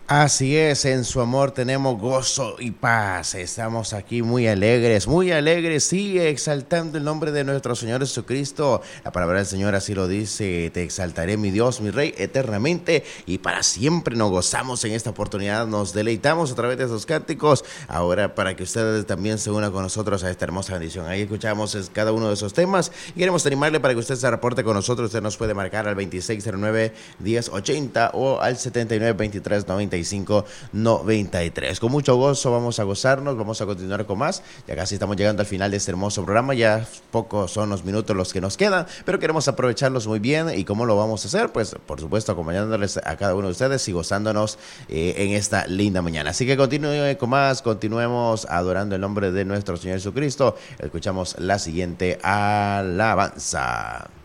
Así es, en su amor tenemos gozo y paz. Estamos aquí muy alegres, sigue exaltando el nombre de nuestro Señor Jesucristo. La palabra del Señor así lo dice: te exaltaré, mi Dios, mi Rey, eternamente y para siempre. Nos gozamos en esta oportunidad, nos deleitamos a través de esos cánticos. Ahora, para que ustedes también se unan con nosotros a esta hermosa bendición. Ahí escuchamos cada uno de esos temas y queremos animarle para que usted se reporte con nosotros. Usted nos puede marcar al 2609-1080 o al 792395. 93. Con mucho gozo vamos a gozarnos, vamos a continuar con más. Ya casi estamos llegando al final de este hermoso programa, ya pocos son los minutos los que nos quedan, pero queremos aprovecharlos muy bien. ¿Y cómo lo vamos a hacer? Pues por supuesto acompañándoles a cada uno de ustedes y gozándonos en esta linda mañana. Así que continúe con más, continuemos adorando el nombre de nuestro Señor Jesucristo. Escuchamos la siguiente alabanza.